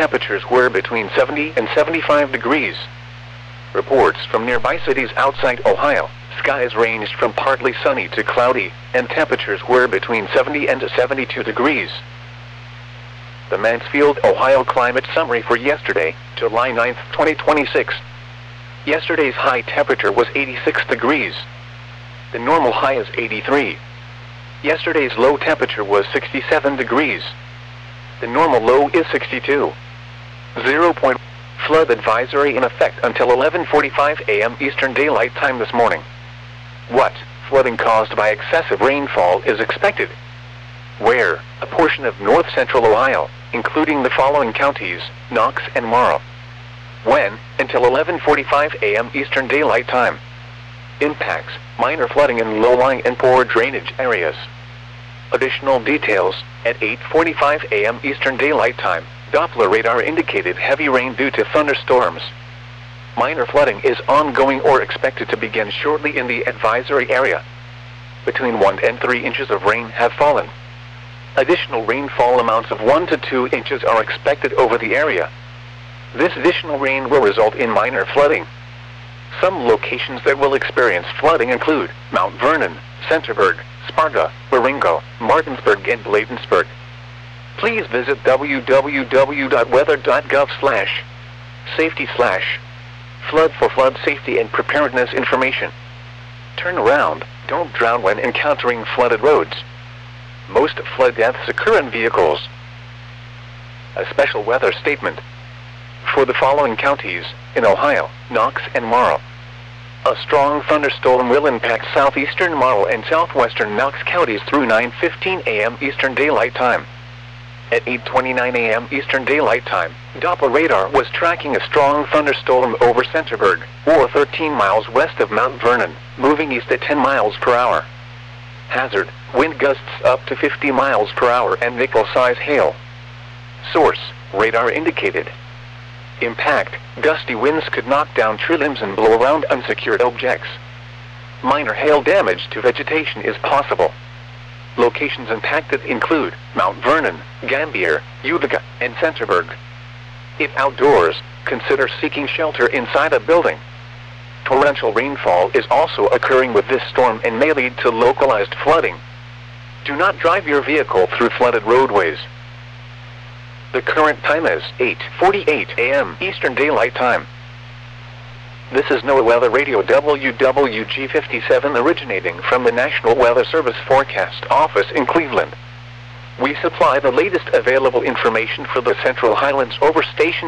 temperatures were between 70 and 75 degrees. Reports from nearby cities outside Ohio, skies ranged from partly sunny to cloudy, and temperatures were between 70 and 72 degrees. The Mansfield, Ohio climate summary for yesterday, July 9, 2026. Yesterday's high temperature was 86 degrees. The normal high is 83. Yesterday's low temperature was 67 degrees. The normal low is 62. 0. Flood advisory in effect until 11:45 a.m. Eastern Daylight Time this morning. What flooding caused by excessive rainfall is expected? Where? A portion of north-central Ohio, including the following counties, Knox and Morrow. When? Until 11:45 a.m. Eastern Daylight Time. Impacts: minor flooding in low-lying and poor drainage areas. Additional details: at 8:45 a.m. Eastern Daylight Time, Doppler radar indicated heavy rain due to thunderstorms. Minor flooding is ongoing or expected to begin shortly in the advisory area. Between 1 and 3 inches of rain have fallen. Additional rainfall amounts of 1 to 2 inches are expected over the area. This additional rain will result in minor flooding. Some locations that will experience flooding include Mount Vernon, Centerburg, Sparta, Marengo, Martinsburg, and Bladensburg. Please visit www.weather.gov/safety/flood for flood safety and preparedness information. Turn around, don't drown when encountering flooded roads. Most flood deaths occur in vehicles. A special weather statement. For the following counties, in Ohio, Knox and Morrow. A strong thunderstorm will impact southeastern Morrow and southwestern Knox counties through 9:15 a.m. Eastern Daylight Time. At 8:29 a.m. Eastern Daylight Time, Doppler radar was tracking a strong thunderstorm over Centerburg, or 13 miles west of Mount Vernon, moving east at 10 miles per hour. Hazard: wind gusts up to 50 miles per hour and nickel-size hail. Source: radar indicated. Impact: gusty winds could knock down tree limbs and blow around unsecured objects. Minor hail damage to vegetation is possible. Locations impacted include Mount Vernon, Gambier, Utica, and Centerburg. If outdoors, consider seeking shelter inside a building. Torrential rainfall is also occurring with this storm and may lead to localized flooding. Do not drive your vehicle through flooded roadways. The current time is 8:48 a.m. Eastern Daylight Time. This is NOAA Weather Radio WWG57 originating from the National Weather Service Forecast Office in Cleveland. We supply the latest available information for the Central Highlands over station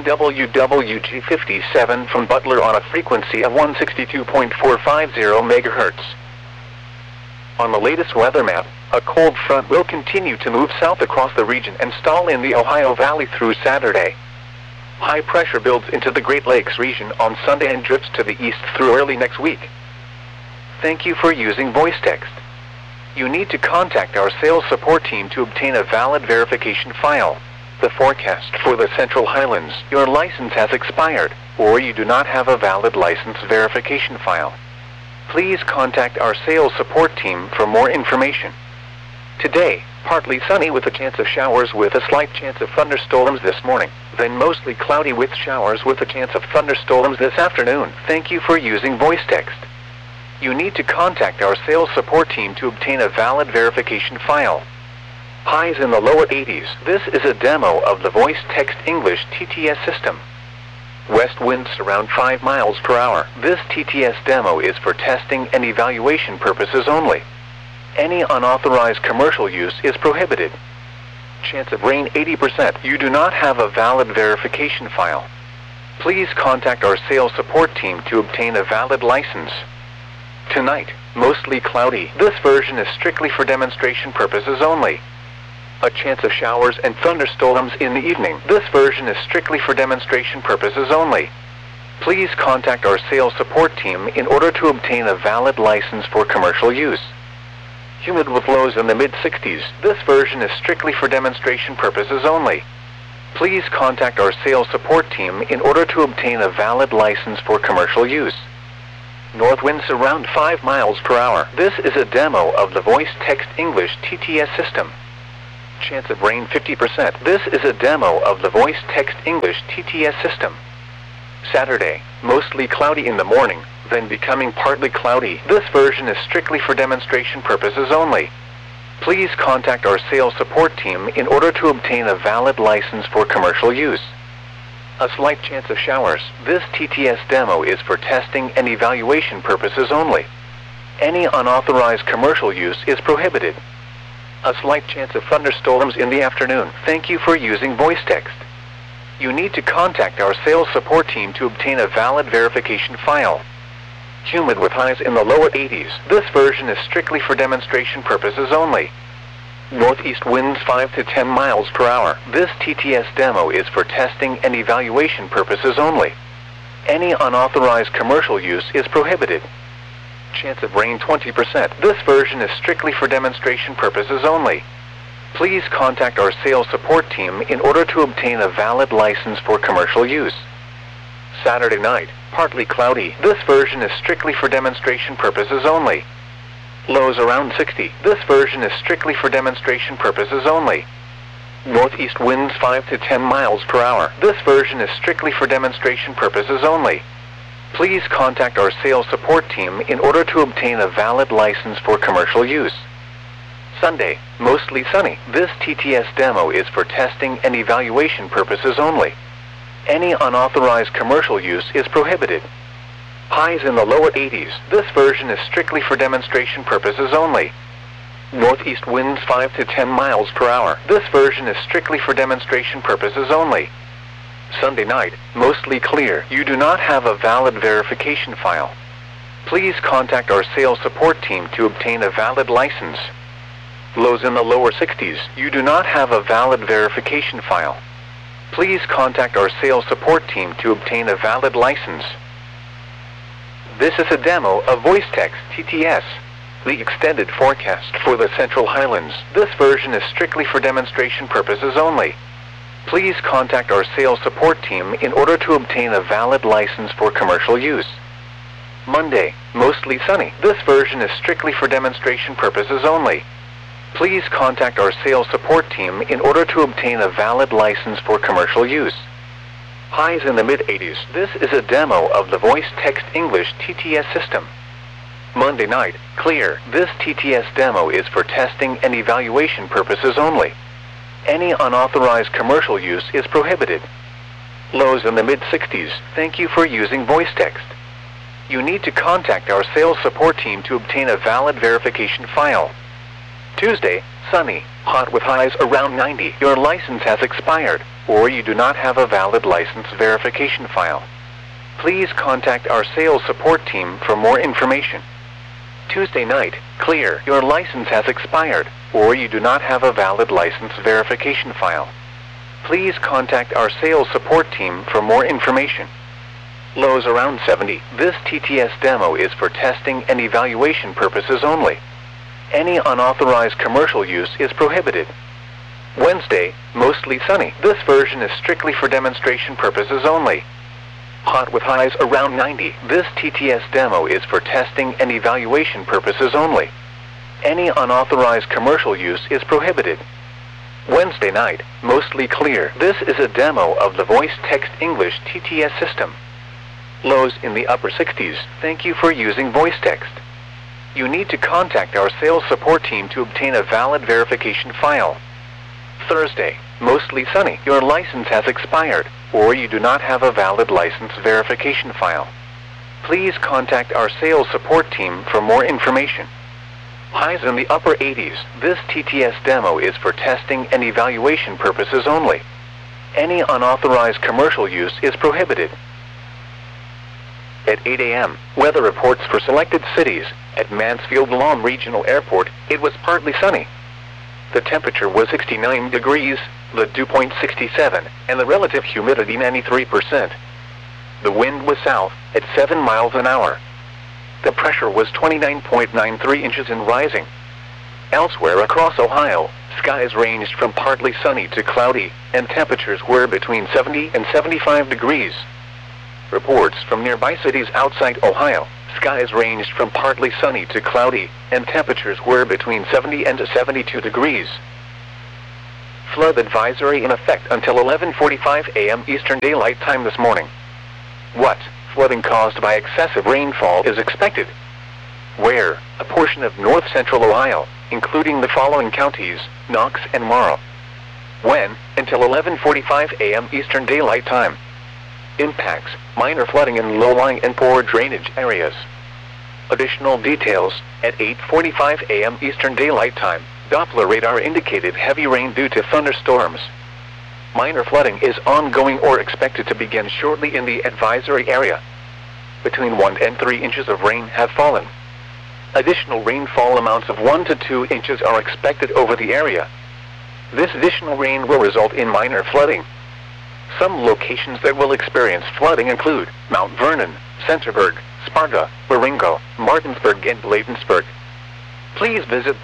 WWG57 from Butler on a frequency of 162.450 MHz. On the latest weather map, a cold front will continue to move south across the region and stall in the Ohio Valley through Saturday. High pressure builds into the Great Lakes region on Sunday and drifts to the east through early next week. Thank you for using voice text. You need to contact our sales support team to obtain a valid verification file. The forecast for the Central Highlands: your license has expired, or you do not have a valid license verification file. Please contact our sales support team for more information. Today, partly sunny with a chance of showers with a slight chance of thunderstorms this morning, then mostly cloudy with showers with a chance of thunderstorms this afternoon. Thank you for using voice text. You need to contact our sales support team to obtain a valid verification file. Highs in the lower 80s. This is a demo of the Voice Text English TTS system. West winds around 5 miles per hour. This TTS demo is for testing and evaluation purposes only. Any unauthorized commercial use is prohibited. Chance of rain 80%. You do not have a valid verification file. Please contact our sales support team to obtain a valid license. Tonight, mostly cloudy. This version is strictly for demonstration purposes only. A chance of showers and thunderstorms in the evening. This version is strictly for demonstration purposes only. Please contact our sales support team in order to obtain a valid license for commercial use. Humid with lows in the mid-60s. This version is strictly for demonstration purposes only. Please contact our sales support team in order to obtain a valid license for commercial use. North winds around 5 miles per hour. This is a demo of the Voice Text English TTS system. Chance of rain 50%. This is a demo of the Voice Text English TTS system. Saturday, mostly cloudy in the morning, then becoming partly cloudy. This version is strictly for demonstration purposes only. Please contact our sales support team in order to obtain a valid license for commercial use. A slight chance of showers. This TTS demo is for testing and evaluation purposes only. Any unauthorized commercial use is prohibited. A slight chance of thunderstorms in the afternoon. Thank you for using voice text. You need to contact our sales support team to obtain a valid verification file. Humid with highs in the lower 80s. This version is strictly for demonstration purposes only. Northeast winds 5 to 10 miles per hour. This TTS demo is for testing and evaluation purposes only. Any unauthorized commercial use is prohibited. Chance of rain 20%. This version is strictly for demonstration purposes only. Please contact our sales support team in order to obtain a valid license for commercial use. Saturday night, partly cloudy. This version is strictly for demonstration purposes only. Lows around 60. This version is strictly for demonstration purposes only. Northeast winds 5 to 10 miles per hour. This version is strictly for demonstration purposes only. Please contact our sales support team in order to obtain a valid license for commercial use. Sunday, mostly sunny. This TTS demo is for testing and evaluation purposes only. Any unauthorized commercial use is prohibited. Highs in the lower 80s. This version is strictly for demonstration purposes only. Northeast winds 5 to 10 miles per hour. This version is strictly for demonstration purposes only. Sunday night, mostly clear. You do not have a valid verification file. Please contact our sales support team to obtain a valid license. Lows in the lower 60s. You do not have a valid verification file. Please contact our sales support team to obtain a valid license. This is a demo of Voice Text TTS, the extended forecast for the Central Highlands. This version is strictly for demonstration purposes only. Please contact our sales support team in order to obtain a valid license for commercial use. Monday, mostly sunny. This version is strictly for demonstration purposes only. Please contact our sales support team in order to obtain a valid license for commercial use. Highs in the mid-80s. This is a demo of the Voice Text English TTS system. Monday night, clear. This TTS demo is for testing and evaluation purposes only. Any unauthorized commercial use is prohibited. Lows in the mid-60s. Thank you for using voice text. You need to contact our sales support team to obtain a valid verification file. Tuesday, sunny, hot with highs around 90. Your license has expired, or you do not have a valid license verification file. Please contact our sales support team for more information. Tuesday night, clear. Your license has expired, or you do not have a valid license verification file. Please contact our sales support team for more information. Lows around 70. This TTS demo is for testing and evaluation purposes only. Any unauthorized commercial use is prohibited. Wednesday, mostly sunny. This version is strictly for demonstration purposes only. Hot with highs around 90. This TTS demo is for testing and evaluation purposes only. Any unauthorized commercial use is prohibited. Wednesday night, mostly clear. This is a demo of the Voice Text English TTS system. Lows in the upper 60s. Thank you for using voice text. You need to contact our sales support team to obtain a valid verification file. Thursday, mostly sunny. Your license has expired, or you do not have a valid license verification file. Please contact our sales support team for more information. Highs in the upper 80s. This TTS demo is for testing and evaluation purposes only. Any unauthorized commercial use is prohibited. At 8 a.m., weather reports for selected cities. At Mansfield Lawn Regional Airport, it was partly sunny. The temperature was 69 degrees, the dew point 67, and the relative humidity 93%. The wind was south, at 7 miles an hour. The pressure was 29.93 inches and rising. Elsewhere across Ohio, skies ranged from partly sunny to cloudy, and temperatures were between 70 and 75 degrees. Reports from nearby cities outside Ohio, skies ranged from partly sunny to cloudy, and temperatures were between 70 and 72 degrees. Flood advisory in effect until 11:45 a.m. Eastern Daylight Time this morning. What? Flooding caused by excessive rainfall is expected. Where? A portion of north-central Ohio, including the following counties, Knox and Morrow. When? Until 11:45 a.m. Eastern Daylight Time. Impacts: minor flooding in low-lying and poor drainage areas. Additional details: at 8:45 a.m. Eastern Daylight Time, Doppler radar indicated heavy rain due to thunderstorms. Minor flooding is ongoing or expected to begin shortly in the advisory area. Between 1 and 3 inches of rain have fallen. Additional rainfall amounts of 1 to 2 inches are expected over the area. This additional rain will result in minor flooding. Some locations that will experience flooding include Mount Vernon, Centerburg, Sparta, Waringo, Martinsburg, and Bladensburg. Please visit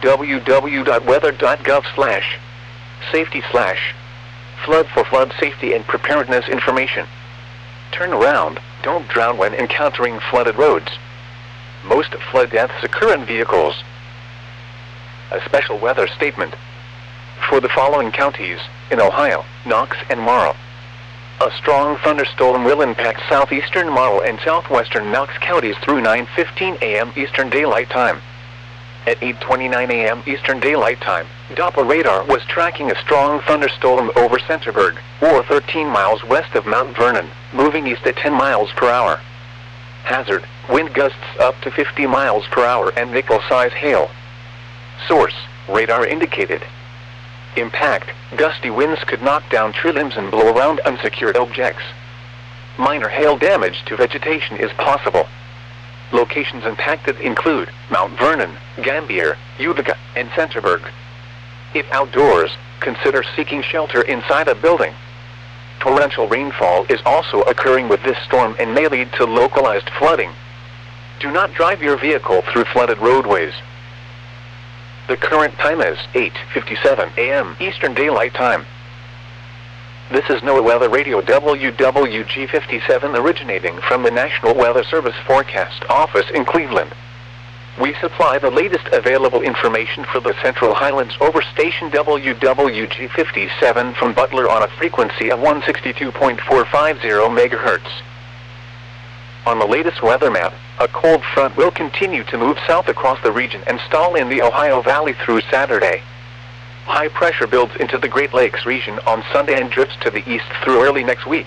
www.weather.gov/safety/flood for flood safety and preparedness information. Turn around, don't drown when encountering flooded roads. Most flood deaths occur in vehicles. A special weather statement. For the following counties, in Ohio, Knox and Morrow. A strong thunderstorm will impact southeastern Morrow and southwestern Knox counties through 9:15 a.m. Eastern Daylight Time. At 8:29 a.m. Eastern Daylight Time, Doppler radar was tracking a strong thunderstorm over Centerburg, or 13 miles west of Mount Vernon, moving east at 10 miles per hour. Hazard: wind gusts up to 50 miles per hour and nickel-size hail. Source: radar indicated. Impact: gusty winds could knock down tree limbs and blow around unsecured objects. Minor hail damage to vegetation is possible. Locations impacted include Mount Vernon, Gambier, Utica, and Centerburg. If outdoors, consider seeking shelter inside a building. Torrential rainfall is also occurring with this storm and may lead to localized flooding. Do not drive your vehicle through flooded roadways. The current time is 8:57 a.m. Eastern Daylight Time. This is NOAA Weather Radio WWG57 originating from the National Weather Service Forecast Office in Cleveland. We supply the latest available information for the Central Highlands over station WWG57 from Butler on a frequency of 162.450 MHz. On the latest weather map, a cold front will continue to move south across the region and stall in the Ohio Valley through Saturday. High pressure builds into the Great Lakes region on Sunday and drifts to the east through early next week.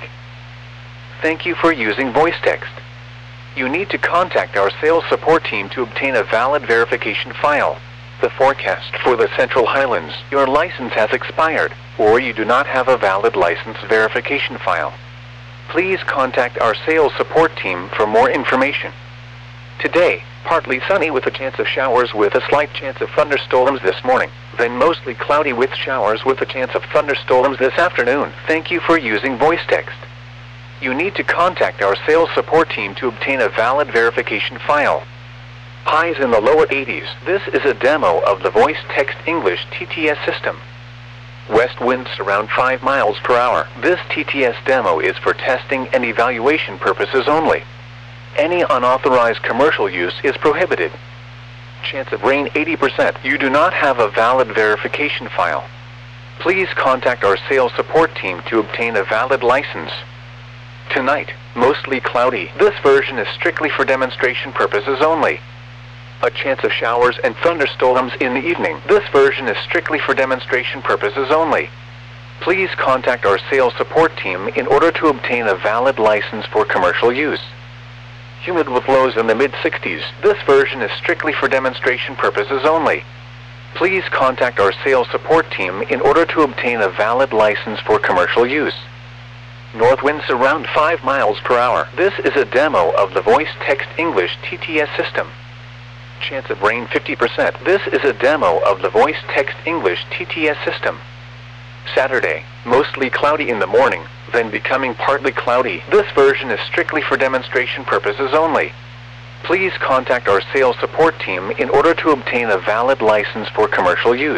Thank you for using voice text. You need to contact our sales support team to obtain a valid verification file. The forecast for the Central Highlands: your license has expired, or you do not have a valid license verification file. Please contact our sales support team for more information. Today, partly sunny with a chance of showers with a slight chance of thunderstorms this morning, then mostly cloudy with showers with a chance of thunderstorms this afternoon. Thank you for using voice text. You need to contact our sales support team to obtain a valid verification file. Highs in the lower 80s. This is a demo of the Voice Text English TTS system. West winds around 5 miles per hour. This TTS demo is for testing and evaluation purposes only. Any unauthorized commercial use is prohibited. Chance of rain 80%. You do not have a valid verification file. Please contact our sales support team to obtain a valid license. Tonight, mostly cloudy. This version is strictly for demonstration purposes only. A chance of showers and thunderstorms in the evening. This version is strictly for demonstration purposes only. Please contact our sales support team in order to obtain a valid license for commercial use. Humid with lows in the mid-60s. This version is strictly for demonstration purposes only. Please contact our sales support team in order to obtain a valid license for commercial use. North winds around 5 miles per hour. This is a demo of the Voice Text English TTS system. Chance of rain 50%. This is a demo of the Voice Text English TTS system. Saturday, mostly cloudy in the morning, then becoming partly cloudy. This version is strictly for demonstration purposes only. Please contact our sales support team in order to obtain a valid license for commercial use.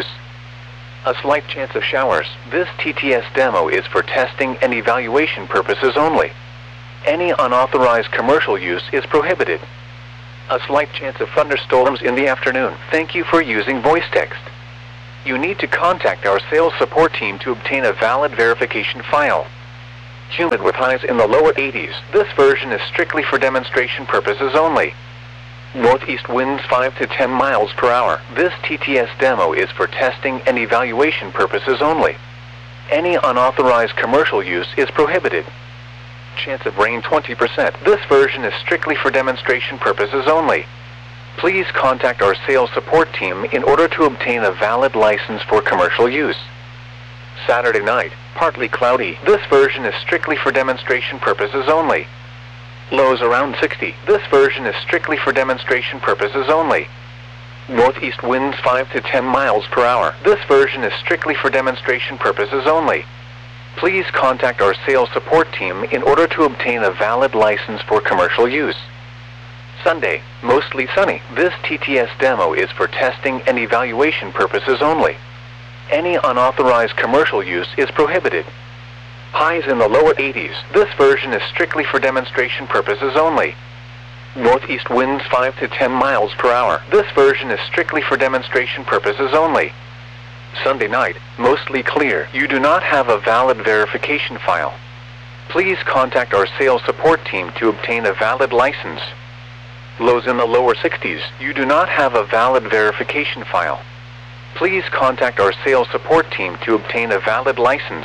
A slight chance of showers. This TTS demo is for testing and evaluation purposes only. Any unauthorized commercial use is prohibited. A slight chance of thunderstorms in the afternoon. Thank you for using voice text. you need to contact our sales support team to obtain a valid verification file. Humid with highs in the lower 80s. This version is strictly for demonstration purposes only. Northeast winds 5 to 10 miles per hour. This TTS demo is for testing and evaluation purposes only. Any unauthorized commercial use is prohibited. Chance of rain 20%. This version is strictly for demonstration purposes only. Please contact our sales support team in order to obtain a valid license for commercial use. Saturday night, partly cloudy. This version is strictly for demonstration purposes only. Lows around 60. This version is strictly for demonstration purposes only. Northeast winds 5 to 10 miles per hour. This version is strictly for demonstration purposes only. Please contact our sales support team in order to obtain a valid license for commercial use. Sunday, mostly sunny. This TTS demo is for testing and evaluation purposes only. Any unauthorized commercial use is prohibited. Highs in the lower 80s. This version is strictly for demonstration purposes only. Northeast winds 5 to 10 miles per hour. This version is strictly for demonstration purposes only. Sunday night, mostly clear. You do not have a valid verification file. Please contact our sales support team to obtain a valid license. Lows in the lower 60s. You do not have a valid verification file. Please contact our sales support team to obtain a valid license.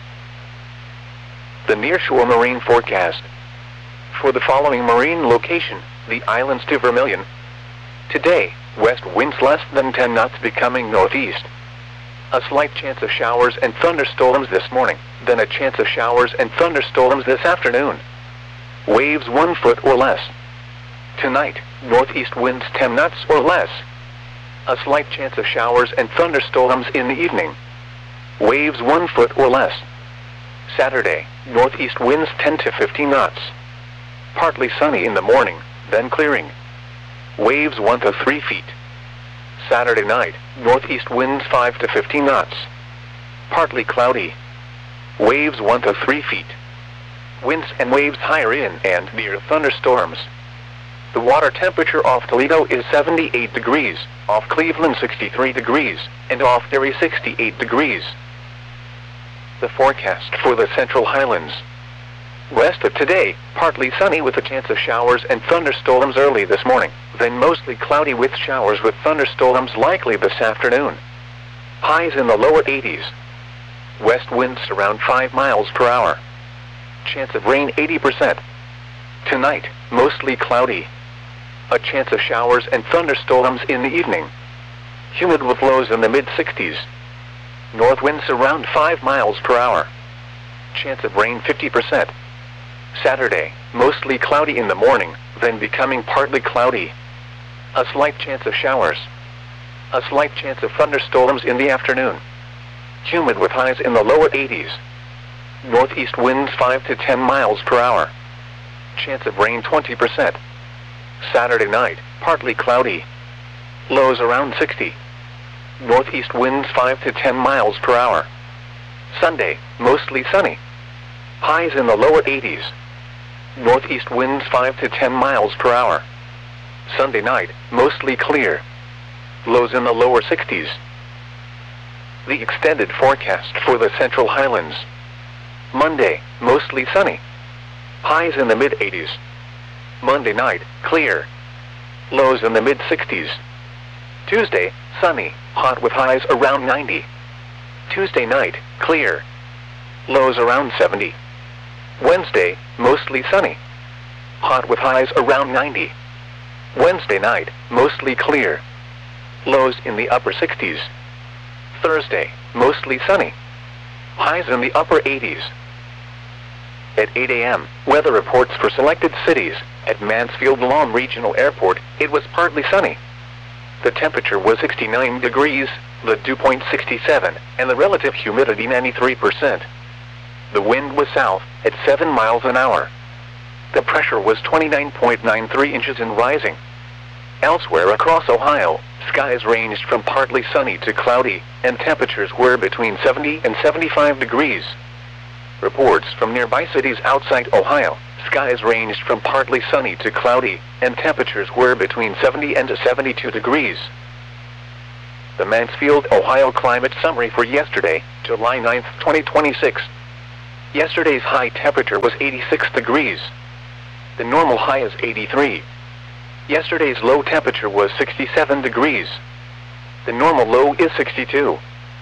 The nearshore marine forecast. For the following marine location, the islands to Vermilion. Today, west winds less than 10 knots becoming northeast. A slight chance of showers and thunderstorms this morning, then a chance of showers and thunderstorms this afternoon. Waves 1 foot or less. Tonight, northeast winds 10 knots or less. A slight chance of showers and thunderstorms in the evening. Waves 1 foot or less. Saturday, northeast winds 10 to 15 knots. Partly sunny in the morning, then clearing. Waves 1 to 3 feet. Saturday night, northeast winds 5 to 15 knots. Partly cloudy. Waves 1 to 3 feet. Winds and waves higher in and near thunderstorms. The water temperature off Toledo is 78 degrees, off Cleveland 63 degrees, and off Erie 68 degrees. The forecast for the Central Highlands. West of today, partly sunny with a chance of showers and thunderstorms early this morning, then mostly cloudy with showers with thunderstorms likely this afternoon. Highs in the lower 80s. West winds around 5 miles per hour. Chance of rain 80%. Tonight, mostly cloudy. A chance of showers and thunderstorms in the evening. Humid with lows in the mid-60s. North winds around 5 miles per hour. Chance of rain 50%. Saturday, mostly cloudy in the morning, then becoming partly cloudy. A slight chance of showers. A slight chance of thunderstorms in the afternoon. Humid with highs in the lower 80s. Northeast winds 5 to 10 miles per hour. Chance of rain 20%. Saturday night, partly cloudy. Lows around 60. Northeast winds 5 to 10 miles per hour. Sunday, mostly sunny. Highs in the lower 80s. Northeast winds 5 to 10 miles per hour. Sunday night, mostly clear. Lows in the lower 60s. The extended forecast for the Central Highlands. Monday, mostly sunny. Highs in the mid-80s. Monday night, clear. Lows in the mid-60s. Tuesday, sunny, hot with highs around 90. Tuesday night, clear. Lows around 70. Wednesday, mostly sunny. Hot with highs around 90. Wednesday night, mostly clear. Lows in the upper 60s. Thursday, mostly sunny. Highs in the upper 80s. At 8 a.m., weather reports for selected cities. At Mansfield Lawn Regional Airport, it was partly sunny. The temperature was 69 degrees, the dew point 67, and the relative humidity 93%. The wind was south, at 7 miles an hour. The pressure was 29.93 inches and rising. Elsewhere across Ohio, skies ranged from partly sunny to cloudy, and temperatures were between 70 and 75 degrees. Reports from nearby cities outside Ohio, skies ranged from partly sunny to cloudy, and temperatures were between 70 and 72 degrees. The Mansfield, Ohio climate summary for yesterday, July 9, 2026. Yesterday's high temperature was 86 degrees. The normal high is 83. Yesterday's low temperature was 67 degrees. The normal low is 62.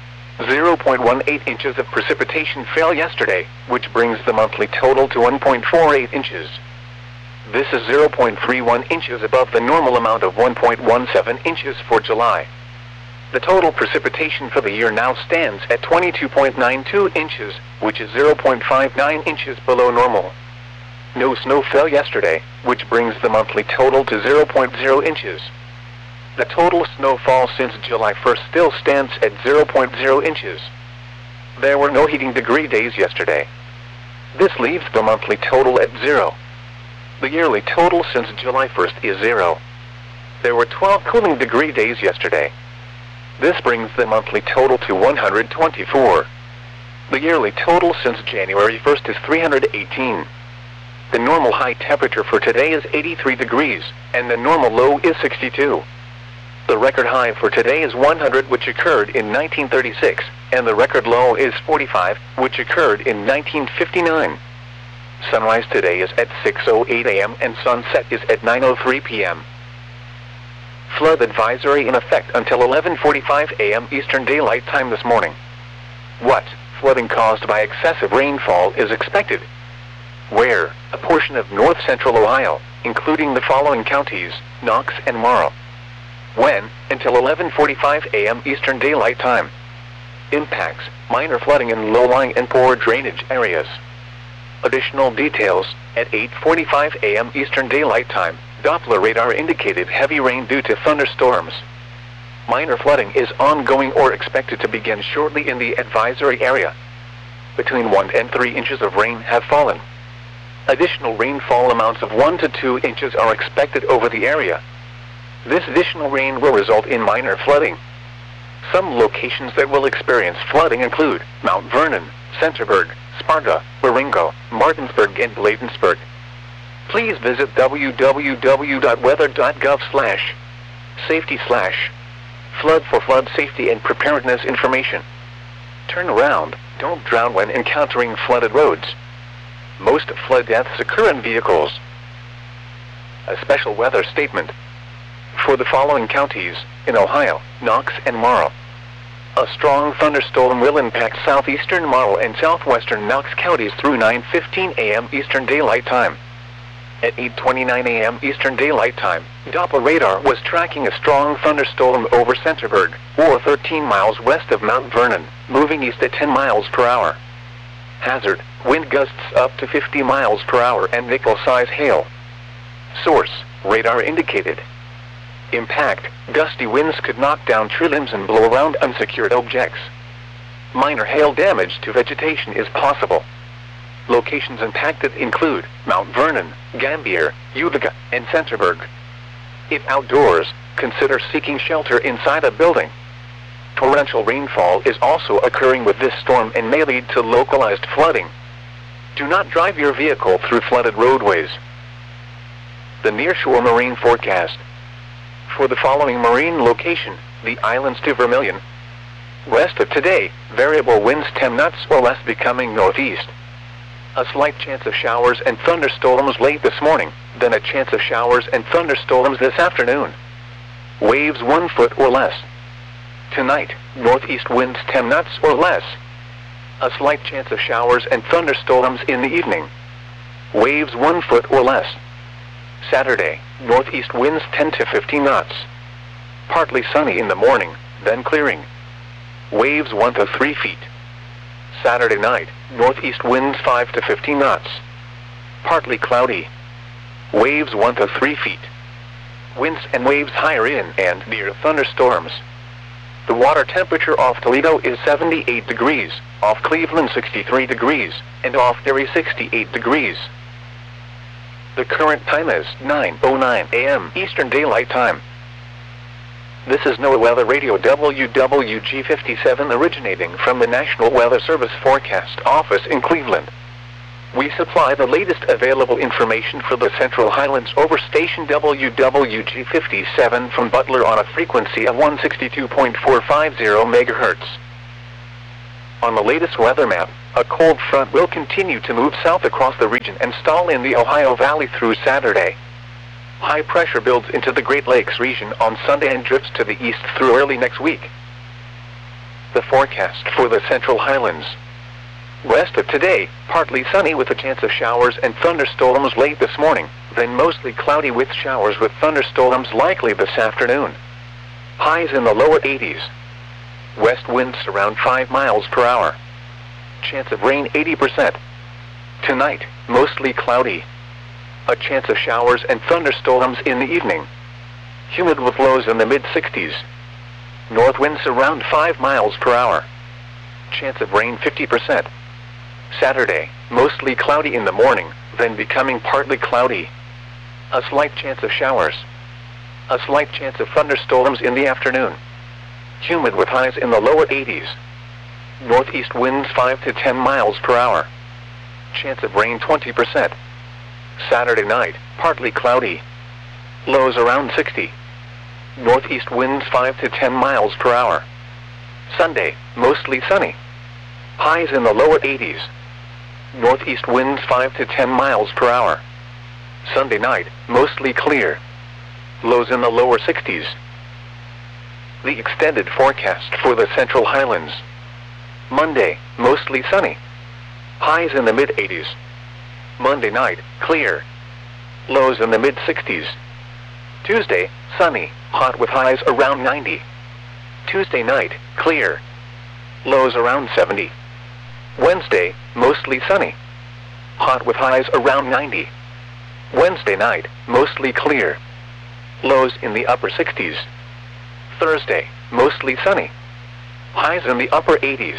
0.18 inches of precipitation fell yesterday, which brings the monthly total to 1.48 inches. This is 0.31 inches above the normal amount of 1.17 inches for July. The total precipitation for the year now stands at 22.92 inches, which is 0.59 inches below normal. No snow fell yesterday, which brings the monthly total to 0.0 inches. The total snowfall since July 1st still stands at 0.0 inches. There were no heating degree days yesterday. This leaves the monthly total at 0. The yearly total since July 1st is 0. There were 12 cooling degree days yesterday. This brings the monthly total to 124. The yearly total since January 1st is 318. The normal high temperature for today is 83 degrees, and the normal low is 62. The record high for today is 100, which occurred in 1936, and the record low is 45, which occurred in 1959. Sunrise today is at 6:08 a.m. and sunset is at 9:03 p.m. Flood advisory in effect until 11:45 a.m. Eastern Daylight Time this morning. What flooding caused by excessive rainfall is expected? Where? A portion of north-central Ohio, including the following counties, Knox and Morrow. When? Until 11:45 a.m. Eastern Daylight Time. Impacts: minor flooding in low-lying and poor drainage areas. Additional details: at 8:45 a.m. Eastern Daylight Time, Doppler radar indicated heavy rain due to thunderstorms. Minor flooding is ongoing or expected to begin shortly in the advisory area. Between 1 and 3 inches of rain have fallen. Additional rainfall amounts of 1 to 2 inches are expected over the area. This additional rain will result in minor flooding. Some locations that will experience flooding include Mount Vernon, Centerburg, Sparta, Waringo, Martinsburg, and Bladensburg. Please visit www.weather.gov/safety/flood for flood safety and preparedness information. Turn around, don't drown when encountering flooded roads. Most flood deaths occur in vehicles. A special weather statement. For the following counties, in Ohio, Knox and Morrow. A strong thunderstorm will impact southeastern Morrow and southwestern Knox counties through 9:15 a.m. Eastern Daylight Time. At 8:29 a.m. Eastern Daylight Time, Doppler radar was tracking a strong thunderstorm over Centerburg, or 13 miles west of Mount Vernon, moving east at 10 miles per hour. Hazard: wind gusts up to 50 miles per hour and nickel-size hail. Source: radar indicated. Impact: gusty winds could knock down tree limbs and blow around unsecured objects. Minor hail damage to vegetation is possible. Locations impacted include Mount Vernon, Gambier, Utica, and Centerburg. If outdoors, consider seeking shelter inside a building. Torrential rainfall is also occurring with this storm and may lead to localized flooding. Do not drive your vehicle through flooded roadways. The nearshore marine forecast. For the following marine location, the islands to Vermilion. Rest of today, variable winds 10 knots or less becoming northeast. A slight chance of showers and thunderstorms late this morning, then a chance of showers and thunderstorms this afternoon. Waves 1 foot or less. Tonight, northeast winds 10 knots or less. A slight chance of showers and thunderstorms in the evening. Waves 1 foot or less. Saturday, northeast winds 10 to 15 knots. Partly sunny in the morning, then clearing. Waves 1 to 3 feet. Saturday night, northeast winds 5 to 15 knots. Partly cloudy. Waves 1 to 3 feet. Winds and waves higher in and near thunderstorms. The water temperature off Toledo is 78 degrees, off Cleveland 63 degrees, and off Erie 68 degrees. The current time is 9:09 a.m. Eastern Daylight Time. This is NOAA Weather Radio WWG 57 originating from the National Weather Service Forecast Office in Cleveland. We supply the latest available information for the Central Highlands over station WWG57 from Butler on a frequency of 162.450 MHz. On the latest weather map, a cold front will continue to move south across the region and stall in the Ohio Valley through Saturday. High pressure builds into the Great Lakes region on Sunday and drifts to the east through early next week. The forecast for the Central Highlands. West of today, partly sunny with a chance of showers and thunderstorms late this morning, then mostly cloudy with showers with thunderstorms likely this afternoon. Highs in the lower 80s. West winds around 5 miles per hour. Chance of rain 80%. Tonight, mostly cloudy. A chance of showers and thunderstorms in the evening. Humid with lows in the mid-60s. North winds around 5 miles per hour. Chance of rain 50%. Saturday, mostly cloudy in the morning, then becoming partly cloudy. A slight chance of showers. A slight chance of thunderstorms in the afternoon. Humid with highs in the lower 80s. Northeast winds 5 to 10 miles per hour. Chance of rain 20%. Saturday night, partly cloudy. Lows around 60. Northeast winds 5 to 10 miles per hour. Sunday, mostly sunny. Highs in the lower 80s. Northeast winds 5 to 10 miles per hour. Sunday night, mostly clear. Lows in the lower 60s. The extended forecast for the Central Highlands. Monday, mostly sunny. Highs in the mid-80s. Monday night, clear. Lows in the mid-60s. Tuesday, sunny, hot with highs around 90. Tuesday night, clear. Lows around 70. Wednesday, mostly sunny. Hot with highs around 90. Wednesday night, mostly clear. Lows in the upper 60s. Thursday, mostly sunny. Highs in the upper 80s.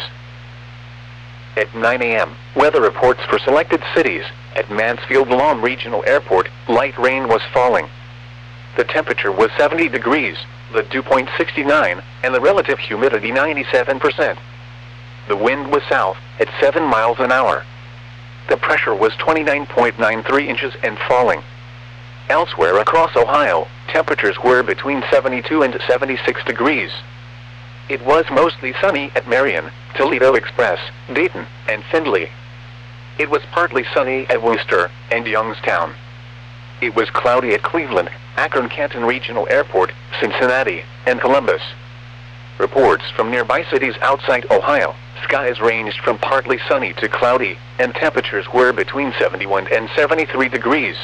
At 9 a.m., weather reports for selected cities. At Mansfield-Lom Regional Airport, light rain was falling. The temperature was 70 degrees, the dew point 69, and the relative humidity 97%. The wind was south, at 7 miles an hour. The pressure was 29.93 inches and falling. Elsewhere across Ohio, temperatures were between 72 and 76 degrees. It was mostly sunny at Marion, Toledo Express, Dayton, and Findlay. It was partly sunny at Worcester and Youngstown. It was cloudy at Cleveland, Akron-Canton Regional Airport, Cincinnati, and Columbus. Reports from nearby cities outside Ohio, skies ranged from partly sunny to cloudy, and temperatures were between 71 and 73 degrees.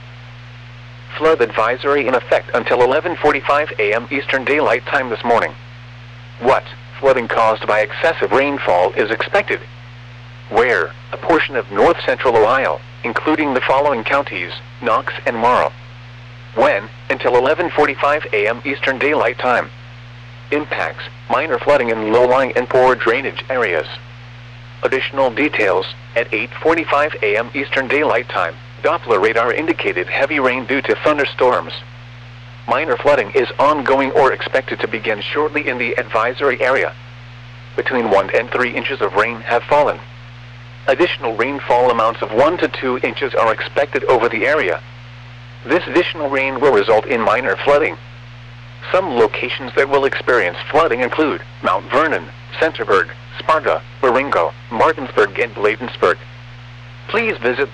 Flood advisory in effect until 11:45 a.m. Eastern Daylight Time this morning. What flooding caused by excessive rainfall is expected? Where? A portion of north-central Ohio, including the following counties, Knox and Morrow. When? Until 11:45 a.m. Eastern Daylight Time. Impacts, minor flooding in low-lying and poor drainage areas. Additional details, at 8:45 a.m. Eastern Daylight Time, Doppler radar indicated heavy rain due to thunderstorms. Minor flooding is ongoing or expected to begin shortly in the advisory area. Between 1 and 3 inches of rain have fallen. Additional rainfall amounts of 1 to 2 inches are expected over the area. This additional rain will result in minor flooding. Some locations that will experience flooding include Mount Vernon, Centerburg, Sparta, Baringo, Martinsburg, and Bladensburg. Please visit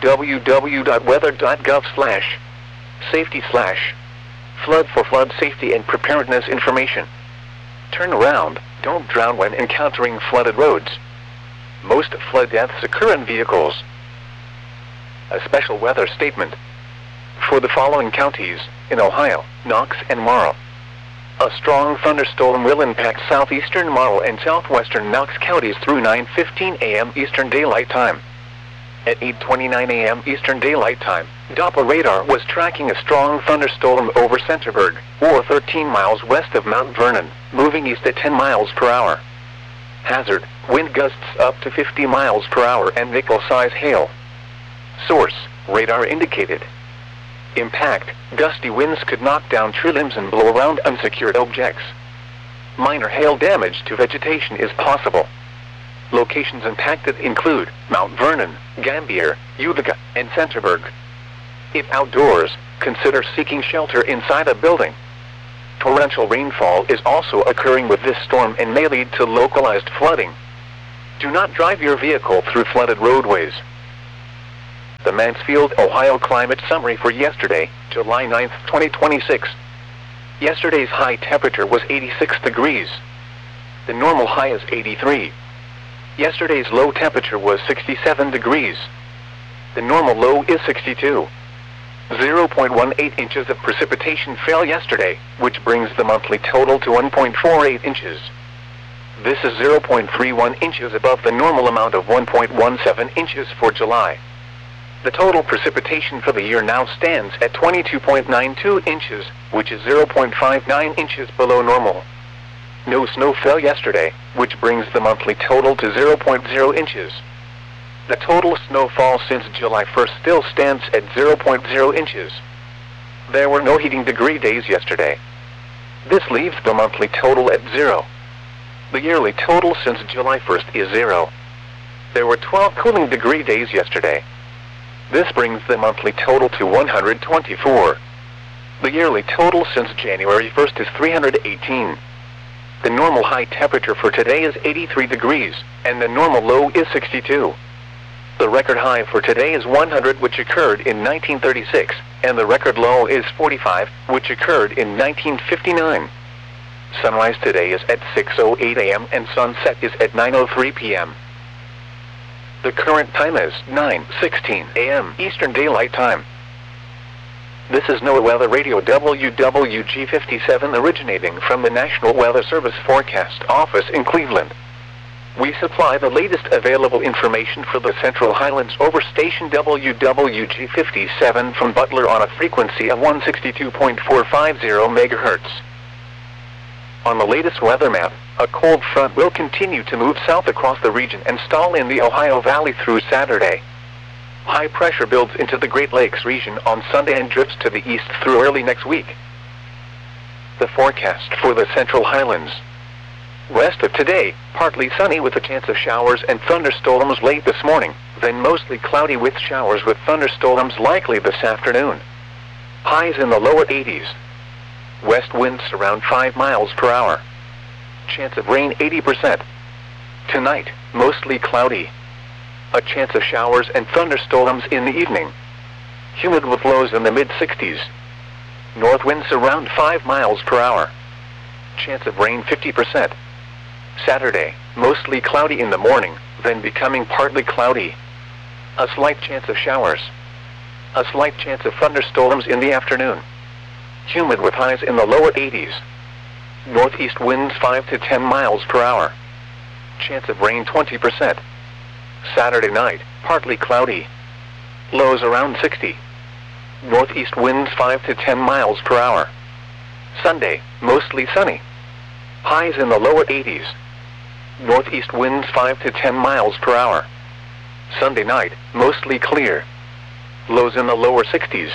www.weather.gov/safety/flood for flood safety and preparedness information. Turn around, don't drown when encountering flooded roads. Most flood deaths occur in vehicles. A special weather statement. For the following counties, in Ohio, Knox and Morrow. A strong thunderstorm will impact southeastern Morrow and southwestern Knox counties through 9:15 a.m. Eastern Daylight Time. At 8:29 a.m. Eastern Daylight Time, Doppler radar was tracking a strong thunderstorm over Centerburg, or 13 miles west of Mount Vernon, moving east at 10 miles per hour. Hazard, wind gusts up to 50 miles per hour and nickel-size hail. Source, radar indicated. Impact, gusty winds could knock down tree limbs and blow around unsecured objects. Minor hail damage to vegetation is possible. Locations impacted include Mount Vernon, Gambier, Utica, and Centerburg. If outdoors, consider seeking shelter inside a building. Torrential rainfall is also occurring with this storm and may lead to localized flooding. Do not drive your vehicle through flooded roadways. The Mansfield, Ohio climate summary for yesterday, July 9, 2026. Yesterday's high temperature was 86 degrees. The normal high is 83. Yesterday's low temperature was 67 degrees. The normal low is 62. 0.18 inches of precipitation fell yesterday, which brings the monthly total to 1.48 inches. This is 0.31 inches above the normal amount of 1.17 inches for July. The total precipitation for the year now stands at 22.92 inches, which is 0.59 inches below normal. No snow fell yesterday, which brings the monthly total to 0.0 inches. The total snowfall since July 1st still stands at 0.0 inches. There were no heating degree days yesterday. This leaves the monthly total at 0. The yearly total since July 1st is 0. There were 12 cooling degree days yesterday. This brings the monthly total to 124. The yearly total since January 1st is 318. The normal high temperature for today is 83 degrees, and the normal low is 62. The record high for today is 100, which occurred in 1936, and the record low is 45, which occurred in 1959. Sunrise today is at 6:08 a.m. and sunset is at 9:03 p.m. The current time is 9:16 a.m. Eastern Daylight Time. This is NOAA Weather Radio WWG57 originating from the National Weather Service Forecast Office in Cleveland. We supply the latest available information for the Central Highlands over station WWG57 from Butler on a frequency of 162.450 MHz. On the latest weather map, a cold front will continue to move south across the region and stall in the Ohio Valley through Saturday. High pressure builds into the Great Lakes region on Sunday and drifts to the east through early next week. The forecast for the Central Highlands. Rest of today, partly sunny with a chance of showers and thunderstorms late this morning, then mostly cloudy with showers with thunderstorms likely this afternoon. Highs in the lower 80s. West winds around 5 miles per hour. Chance of rain 80%. Tonight, mostly cloudy. A chance of showers and thunderstorms in the evening. Humid with lows in the mid-60s. North winds around 5 miles per hour. Chance of rain 50%. Saturday, mostly cloudy in the morning, then becoming partly cloudy. A slight chance of showers. A slight chance of thunderstorms in the afternoon. Humid with highs in the lower 80s. Northeast winds 5 to 10 miles per hour. Chance of rain 20%. Saturday night, partly cloudy. Lows around 60. Northeast winds 5 to 10 miles per hour. Sunday, mostly sunny. Highs in the lower 80s. Northeast winds 5 to 10 miles per hour. Sunday night, mostly clear. Lows in the lower 60s.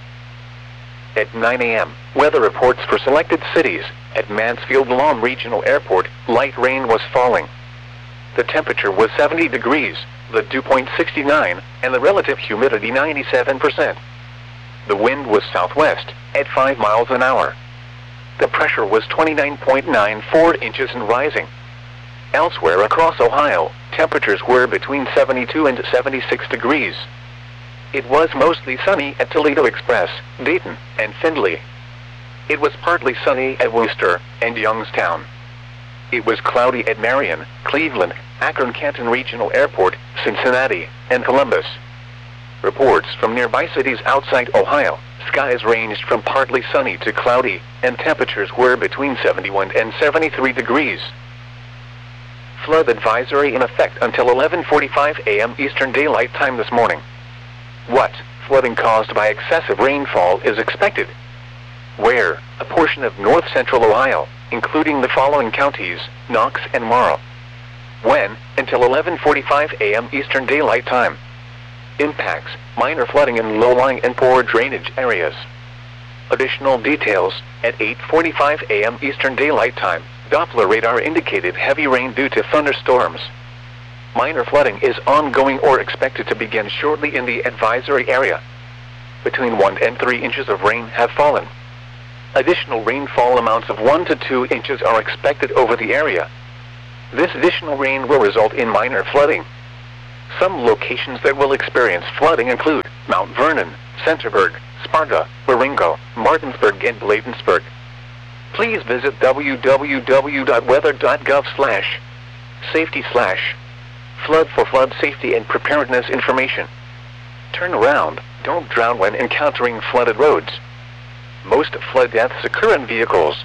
At 9 a.m., weather reports for selected cities. At Mansfield Lahm Regional Airport, light rain was falling. The temperature was 70 degrees, the dew point 69, and the relative humidity 97%. The wind was southwest, at 5 miles an hour. The pressure was 29.94 inches and rising. Elsewhere across Ohio, temperatures were between 72 and 76 degrees. It was mostly sunny at Toledo Express, Dayton, and Findlay. It was partly sunny at Worcester and Youngstown. It was cloudy at Marion, Cleveland, Akron-Canton Regional Airport, Cincinnati, and Columbus. Reports from nearby cities outside Ohio, skies ranged from partly sunny to cloudy, and temperatures were between 71 and 73 degrees. Flood advisory in effect until 11:45 a.m. Eastern Daylight Time this morning. What flooding caused by excessive rainfall is expected? Where? A portion of north-central Ohio, including the following counties, Knox and Morrow. When? Until 11:45 a.m. Eastern Daylight Time. Impacts: minor flooding in low-lying and poor drainage areas. Additional details: at 8:45 a.m. Eastern Daylight Time, Doppler radar indicated heavy rain due to thunderstorms. Minor flooding is ongoing or expected to begin shortly in the advisory area. Between 1 and 3 inches of rain have fallen. Additional rainfall amounts of 1 to 2 inches are expected over the area. This additional rain will result in minor flooding. Some locations that will experience flooding include Mount Vernon, Centerburg, Sparta, Waringo, Martinsburg, and Bladensburg. Please visit www.weather.gov/safety/flood for flood safety and preparedness information. Turn around, don't drown when encountering flooded roads. Most flood deaths occur in vehicles.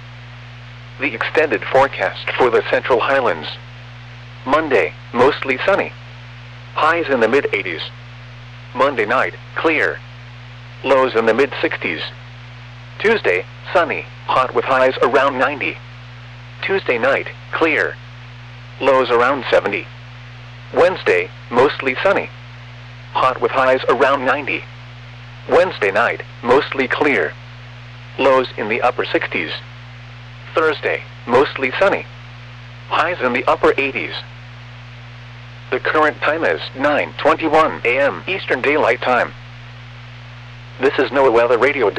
The extended forecast for the Central Highlands. Monday, mostly sunny. Highs in the mid-80s. Monday night, clear. Lows in the mid-60s. Tuesday, sunny, hot with highs around 90. Tuesday night, clear. Lows around 70. Wednesday, mostly sunny. Hot with highs around 90. Wednesday night, mostly clear. Lows in the upper 60s. Thursday, mostly sunny. Highs in the upper 80s. The current time is 9:21 a.m. Eastern Daylight Time. This is NOAA Weather Radio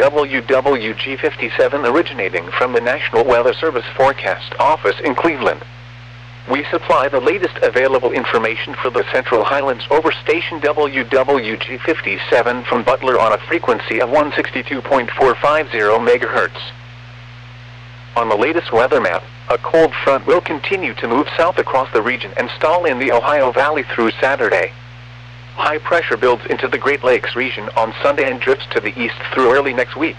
WWG57 originating from the National Weather Service Forecast Office in Cleveland. We supply the latest available information for the Central Highlands over station WWG57 from Butler on a frequency of 162.450 MHz. On the latest weather map, a cold front will continue to move south across the region and stall in the Ohio Valley through Saturday. High pressure builds into the Great Lakes region on Sunday and drifts to the east through early next week.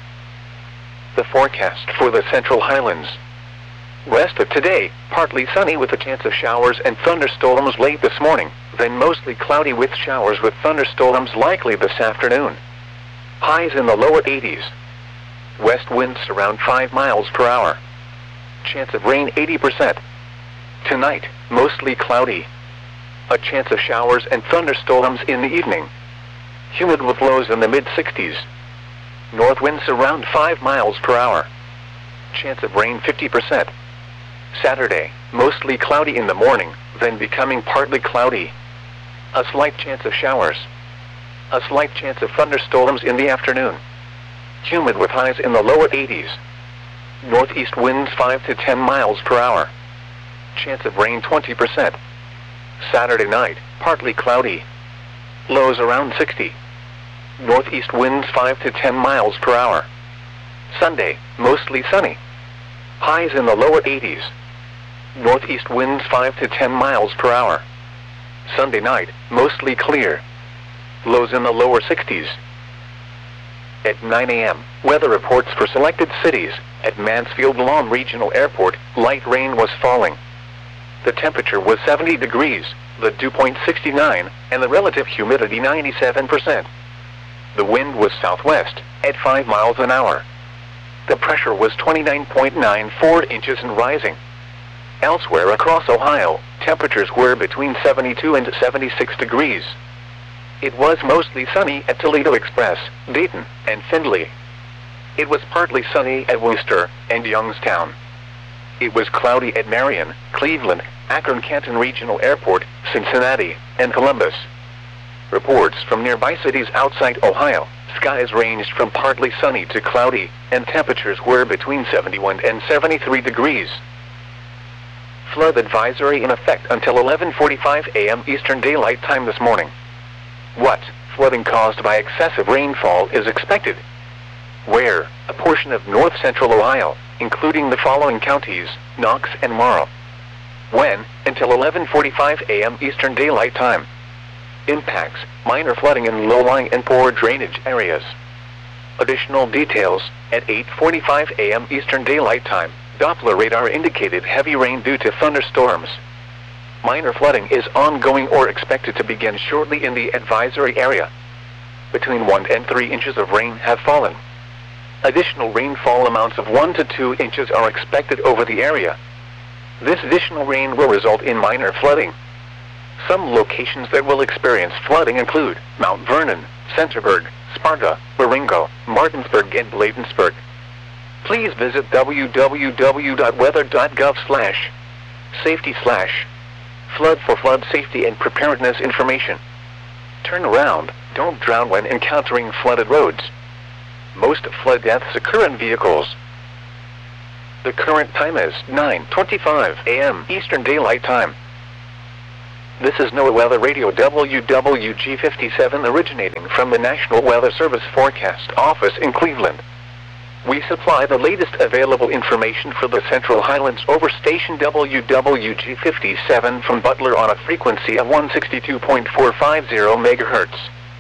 The forecast for the Central Highlands. West of today, partly sunny with a chance of showers and thunderstorms late this morning, then mostly cloudy with showers with thunderstorms likely this afternoon. Highs in the lower 80s. West winds around 5 miles per hour. Chance of rain 80%. Tonight, mostly cloudy. A chance of showers and thunderstorms in the evening. Humid with lows in the mid-60s. North winds around 5 miles per hour. Chance of rain 50%. Saturday, mostly cloudy in the morning, then becoming partly cloudy. A slight chance of showers. A slight chance of thunderstorms in the afternoon. Humid with highs in the lower 80s. Northeast winds 5 to 10 miles per hour. Chance of rain 20%. Saturday night, partly cloudy. Lows around 60. Northeast winds 5 to 10 miles per hour. Sunday, mostly sunny. Highs in the lower 80s. Northeast winds 5 to 10 miles per hour. Sunday night, mostly clear. Lows in the lower 60s. At 9 a.m., weather reports for selected cities. At Mansfield Lawn Regional Airport, light rain was falling. The temperature was 70 degrees, the dew point 69, and the relative humidity 97%. The wind was southwest, at 5 miles an hour. The pressure was 29.94 inches and rising. Elsewhere across Ohio, temperatures were between 72 and 76 degrees. It was mostly sunny at Toledo Express, Dayton, and Findlay. It was partly sunny at Worcester and Youngstown. It was cloudy at Marion, Cleveland, Akron-Canton Regional Airport, Cincinnati, and Columbus. Reports from nearby cities outside Ohio, skies ranged from partly sunny to cloudy, and temperatures were between 71 and 73 degrees. Flood advisory in effect until 11:45 a.m. Eastern Daylight Time this morning. What flooding caused by excessive rainfall is expected? Where? A portion of north-central Ohio, including the following counties, Knox and Morrow. When? Until 11:45 a.m. Eastern Daylight Time. Impacts: minor flooding in low-lying and poor drainage areas. Additional details: at 8:45 a.m. Eastern Daylight Time, Doppler radar indicated heavy rain due to thunderstorms. Minor flooding is ongoing or expected to begin shortly in the advisory area. Between 1 and 3 inches of rain have fallen. Additional rainfall amounts of 1 to 2 inches are expected over the area. This additional rain will result in minor flooding. Some locations that will experience flooding include Mount Vernon, Centerburg, Sparta, Waringo, Martinsburg, and Bladensburg. Please visit www.weather.gov/safety/ Flood for flood safety and preparedness information. Turn around, don't drown when encountering flooded roads. Most flood deaths occur in vehicles. The current time is 9:25 a.m. Eastern Daylight Time. This is NOAA Weather Radio WWG57 originating from the National Weather Service Forecast Office in Cleveland. We supply the latest available information for the Central Highlands over station WWG57 from Butler on a frequency of 162.450 MHz.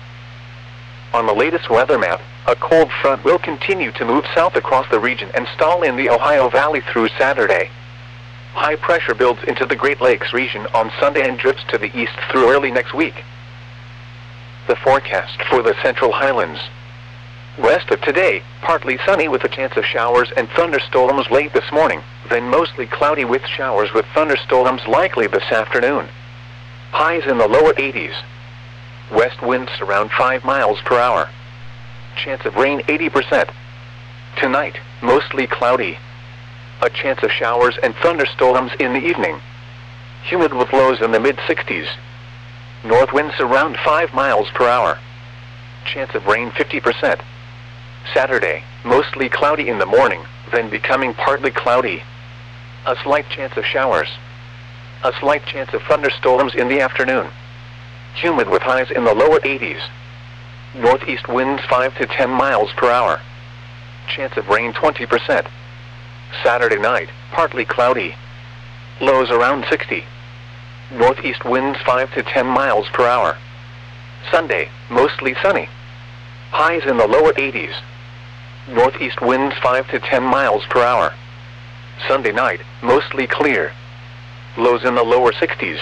On the latest weather map, a cold front will continue to move south across the region and stall in the Ohio Valley through Saturday. High pressure builds into the Great Lakes region on Sunday and drifts to the east through early next week. The forecast for the Central Highlands. West of today, partly sunny with a chance of showers and thunderstorms late this morning, then mostly cloudy with showers with thunderstorms likely this afternoon. Highs in the lower 80s. West winds around 5 miles per hour. Chance of rain 80%. Tonight, mostly cloudy. A chance of showers and thunderstorms in the evening. Humid with lows in the mid-60s. North winds around 5 miles per hour. Chance of rain 50%. Saturday, mostly cloudy in the morning, then becoming partly cloudy. A slight chance of showers. A slight chance of thunderstorms in the afternoon. Humid with highs in the lower 80s. Northeast winds 5 to 10 miles per hour. Chance of rain 20%. Saturday night, partly cloudy. Lows around 60. Northeast winds 5 to 10 miles per hour. Sunday, mostly sunny. Highs in the lower 80s. Northeast winds 5 to 10 miles per hour. Sunday night, mostly clear. Lows in the lower 60s.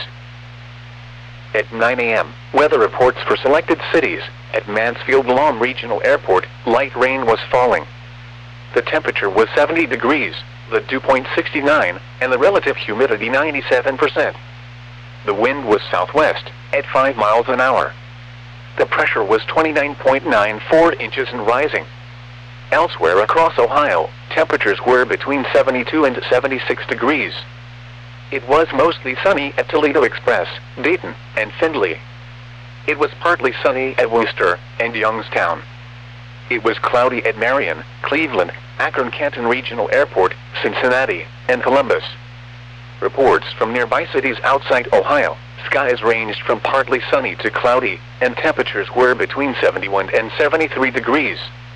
At 9 a.m., weather reports for selected cities. At Mansfield Lawn Regional Airport, light rain was falling. The temperature was 70 degrees, the dew point 69, and the relative humidity 97%. The wind was southwest, at 5 miles an hour. The pressure was 29.94 inches and rising. Elsewhere across Ohio, temperatures were between 72 and 76 degrees. It was mostly sunny at Toledo Express, Dayton, and Findlay. It was partly sunny at Worcester and Youngstown. It was cloudy at Marion, Cleveland, Akron-Canton Regional Airport, Cincinnati, and Columbus. Reports from nearby cities outside Ohio, skies ranged from partly sunny to cloudy, and temperatures were between 71 and 73 degrees.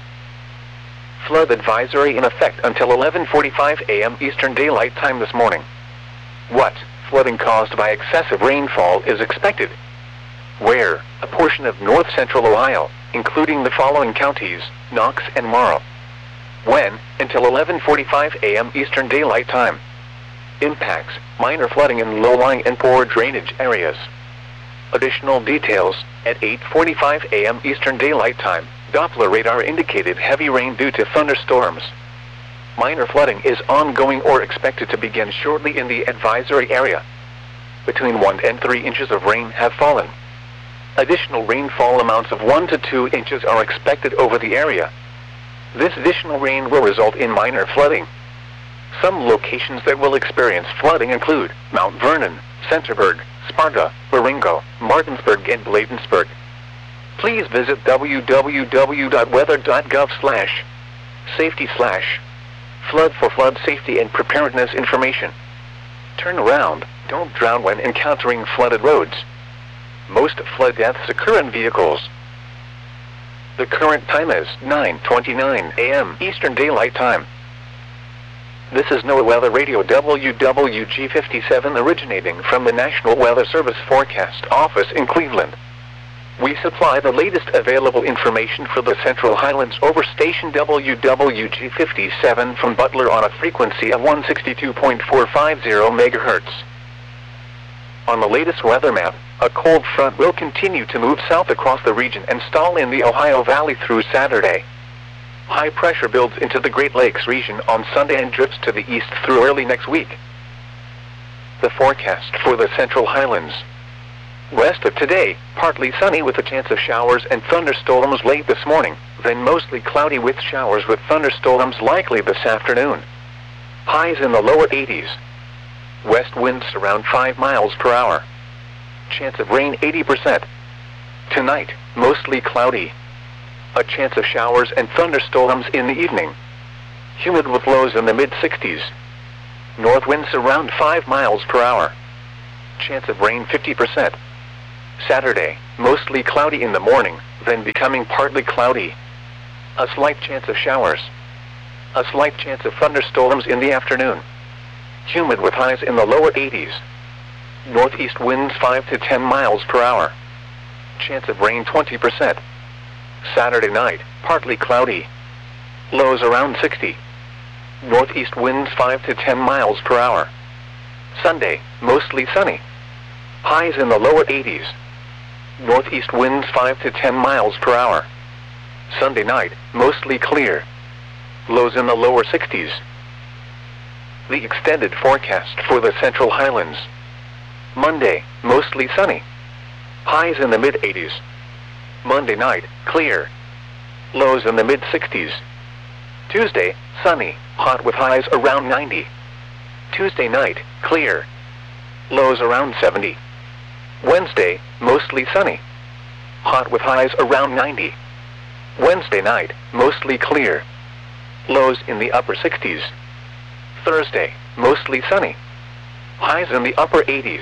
Flood advisory in effect until 11:45 a.m. Eastern Daylight Time this morning. What flooding caused by excessive rainfall is expected? Where? A portion of north-central Ohio, including the following counties, Knox and Morrow. When? Until 11:45 a.m. Eastern Daylight Time. Impacts: minor flooding in low-lying and poor drainage areas. Additional details: at 8:45 a.m. Eastern Daylight Time, Doppler radar indicated heavy rain due to thunderstorms. Minor flooding is ongoing or expected to begin shortly in the advisory area. Between 1 and 3 inches of rain have fallen. Additional rainfall amounts of 1 to 2 inches are expected over the area. This additional rain will result in minor flooding. Some locations that will experience flooding include Mount Vernon, Centerburg, Sparta, Marengo, Martinsburg, and Bladensburg. Please visit www.weather.gov/safety/flood for flood safety and preparedness information. Turn around, don't drown when encountering flooded roads. Most flood deaths occur in vehicles. The current time is 9:29 a.m. Eastern Daylight Time. This is NOAA Weather Radio WWG57 originating from the National Weather Service Forecast Office in Cleveland. We supply the latest available information for the Central Highlands over station WWG57 from Butler on a frequency of 162.450 MHz. On the latest weather map, a cold front will continue to move south across the region and stall in the Ohio Valley through Saturday. High pressure builds into the Great Lakes region on Sunday and drifts to the east through early next week. The forecast for the Central Highlands. West of today, partly sunny with a chance of showers and thunderstorms late this morning, then mostly cloudy with showers with thunderstorms likely this afternoon. Highs in the lower 80s. West winds around 5 miles per hour. Chance of rain 80%. Tonight, mostly cloudy. A chance of showers and thunderstorms in the evening. Humid with lows in the mid-60s. North winds around 5 miles per hour. Chance of rain 50%. Saturday, mostly cloudy in the morning, then becoming partly cloudy. A slight chance of showers. A slight chance of thunderstorms in the afternoon. Humid with highs in the lower 80s. Northeast winds 5 to 10 miles per hour. Chance of rain 20%. Saturday night, partly cloudy. Lows around 60. Northeast winds 5 to 10 miles per hour. Sunday, mostly sunny. Highs in the lower 80s. Northeast winds 5 to 10 miles per hour. Sunday night, mostly clear. Lows in the lower 60s. The extended forecast for the Central Highlands. Monday, mostly sunny. Highs in the mid-80s. Monday night, clear. Lows in the mid-60s. Tuesday, sunny, hot with highs around 90. Tuesday night, clear. Lows around 70. Wednesday, mostly sunny. Hot with highs around 90. Wednesday night, mostly clear. Lows in the upper 60s. Thursday, mostly sunny. Highs in the upper 80s.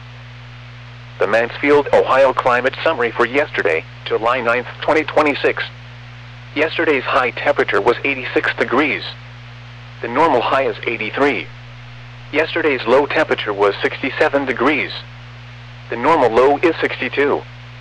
The Mansfield, Ohio climate summary for yesterday, July 9, 2026. Yesterday's high temperature was 86 degrees. The normal high is 83. Yesterday's low temperature was 67 degrees. The normal low is 62.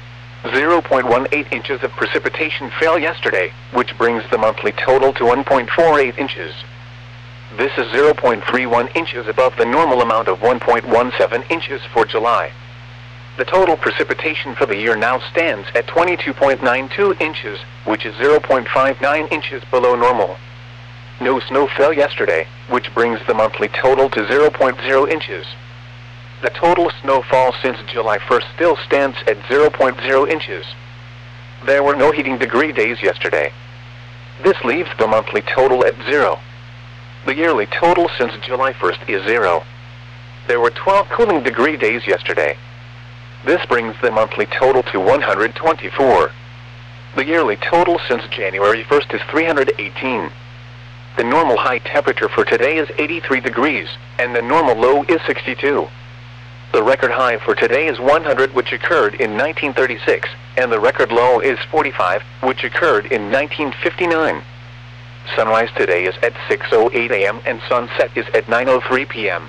0.18 inches of precipitation fell yesterday, which brings the monthly total to 1.48 inches. This is 0.31 inches above the normal amount of 1.17 inches for July. The total precipitation for the year now stands at 22.92 inches, which is 0.59 inches below normal. No snow fell yesterday, which brings the monthly total to 0.0 inches. The total snowfall since July 1st still stands at 0.0 inches. There were no heating degree days yesterday. This leaves the monthly total at 0. The yearly total since July 1st is 0. There were 12 cooling degree days yesterday. This brings the monthly total to 124. The yearly total since January 1st is 318. The normal high temperature for today is 83 degrees, and the normal low is 62. The record high for today is 100, which occurred in 1936, and the record low is 45, which occurred in 1959. Sunrise today is at 6:08 a.m. and sunset is at 9:03 p.m.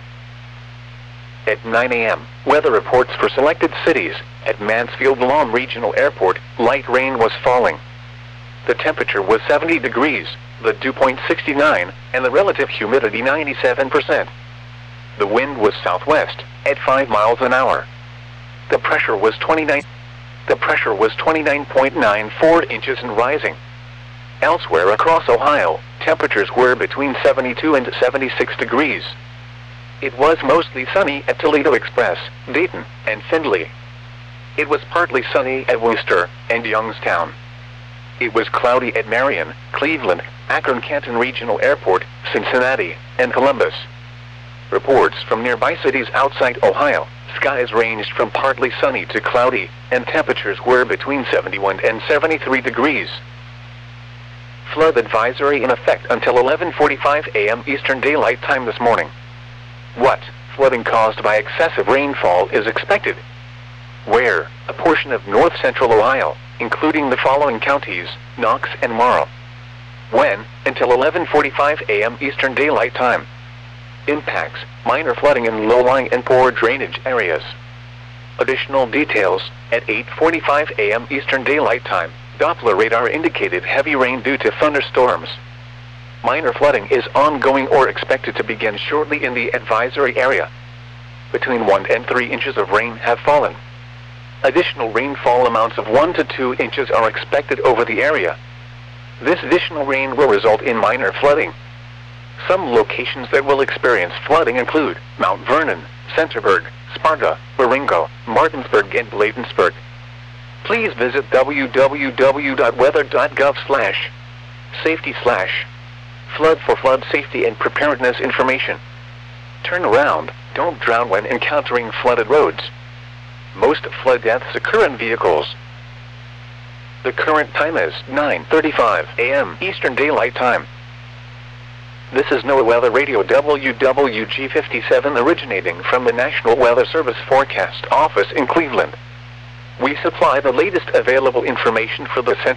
At 9 a.m., weather reports for selected cities. At Mansfield Lawn Regional Airport, light rain was falling. The temperature was 70 degrees, the dew point 69, and the relative humidity 97%. The wind was southwest, at 5 miles an hour. The pressure was 29.94 inches and rising. Elsewhere across Ohio, temperatures were between 72 and 76 degrees. It was mostly sunny at Toledo Express, Dayton, and Findlay. It was partly sunny at Worcester and Youngstown. It was cloudy at Marion, Cleveland, Akron-Canton Regional Airport, Cincinnati, and Columbus. Reports from nearby cities outside Ohio, skies ranged from partly sunny to cloudy, and temperatures were between 71 and 73 degrees. Flood advisory in effect until 11:45 a.m. Eastern Daylight Time this morning. What flooding caused by excessive rainfall is expected? Where? A portion of north-central Ohio, including the following counties, Knox and Morrow. When? Until 11:45 a.m. Eastern Daylight Time. Impacts: minor flooding in low-lying and poor drainage areas. Additional details: at 8:45 a.m. Eastern Daylight Time, Doppler radar indicated heavy rain due to thunderstorms. Minor flooding is ongoing or expected to begin shortly in the advisory area. Between 1 and 3 inches of rain have fallen. Additional rainfall amounts of 1 to 2 inches are expected over the area. This additional rain will result in minor flooding. Some locations that will experience flooding include Mount Vernon, Centerburg, Sparta, Baringo, Martinsburg, and Bladensburg. Please visit www.weather.gov/safety/flood for flood safety and preparedness information. Turn around, Don't drown when encountering flooded roads. Most flood deaths occur in vehicles. The current time is 9:35 a.m. Eastern Daylight Time. This is NOAA Weather Radio WWG57 originating from the National Weather Service Forecast Office in Cleveland. We supply the latest available information for the Central